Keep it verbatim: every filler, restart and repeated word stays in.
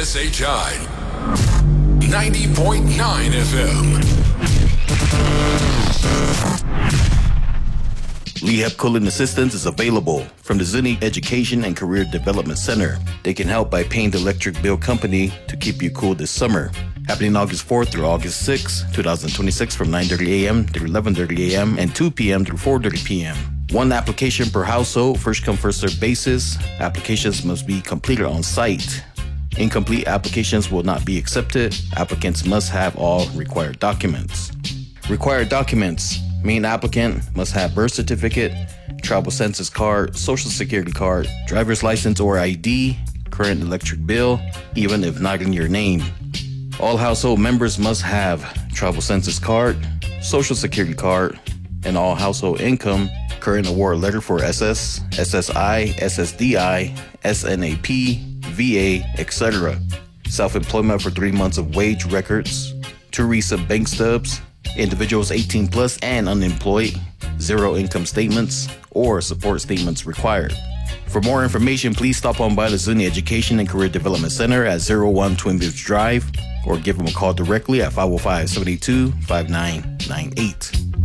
S H I ninety point nine F M. Leheb Cooling Assistance is available from the Zuni Education and Career Development Center. They can help by paying the electric bill company to keep you cool this summer. Happening August fourth through August sixth, twenty twenty-six from nine thirty a.m. to eleven thirty a.m. and two p.m. through four thirty p.m. One application per household, first come first served basis. Applications must be completed on site. Incomplete applications will not be accepted. Applicants must have all required documents. Required documents. Main applicant must have birth certificate, travel census card, social security card, driver's license or I D, current electric bill, even if not in your name. All household members must have travel census card, social security card, and all household income, current award letter for S S, S S I, S S D I, S N A P, V A, et cetera. Self-employment for three months of wage records, two recent bank stubs, individuals eighteen plus and unemployed, zero income statements or support statements required. For more information, please stop on by the Zuni Education and Career Development Center at oh one Twin Beach Drive or give them a call directly at five oh five, seven eight two, five nine nine eight.